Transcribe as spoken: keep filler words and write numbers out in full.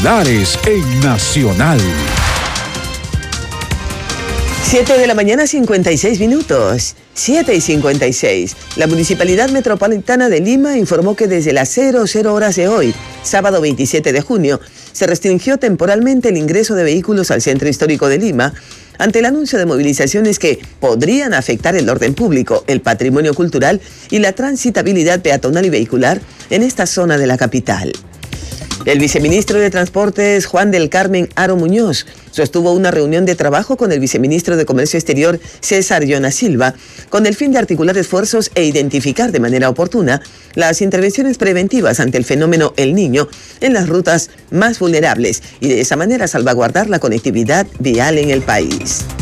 Titulares en Nacional. siete de la mañana, cincuenta y seis minutos. siete y cincuenta y seis. La Municipalidad Metropolitana de Lima informó que desde las cero horas de hoy, sábado veintisiete de junio, se restringió temporalmente el ingreso de vehículos al centro histórico de Lima ante el anuncio de movilizaciones que podrían afectar el orden público, el patrimonio cultural y la transitabilidad peatonal y vehicular en esta zona de la capital. El viceministro de Transportes, Juan del Carmen Haro Muñoz, sostuvo una reunión de trabajo con el viceministro de Comercio Exterior, César Jonas Silva, con el fin de articular esfuerzos e identificar de manera oportuna las intervenciones preventivas ante el fenómeno El Niño en las rutas más vulnerables y de esa manera salvaguardar la conectividad vial en el país.